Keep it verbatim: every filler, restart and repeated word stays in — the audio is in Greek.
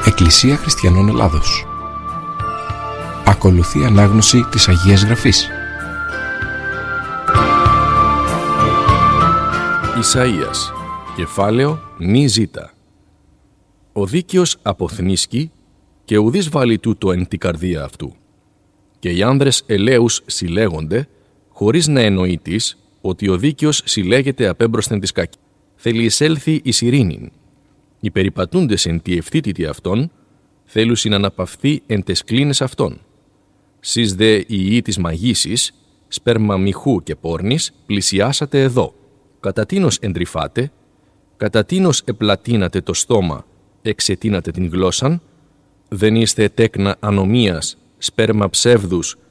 Εκκλησία Χριστιανών Ελλάδος. Ακολουθεί ανάγνωση της Αγίας Γραφής. Ισαΐας, κεφάλαιο νη ζήτα. Ο δίκαιος αποθνίσκει και ουδείς βάλει τούτο εν την καρδία αυτού. Και οι άνδρες ελαίους συλλέγονται, χωρίς να εννοεί της, ότι ο δίκαιος συλλέγεται απέμπροσθεν της κακή. Θέλει εισέλθει εις ειρήνην. Οι περιπατούντες εν τη ευθύτητη αυτών, θέλουσιν να αναπαυθεί εν τες κλίνες αυτών. Σεις δε οι ιοί της μαγίσης, σπέρμα μυχού και πόρνης, πλησιάσατε εδώ. Κατά τίνος εντρυφάτε, κατά τίνος επλατείνατε το στόμα, εξετείνατε την γλώσσαν, δεν είστε τέκνα ανομίας, σπέρμα ψεύδους,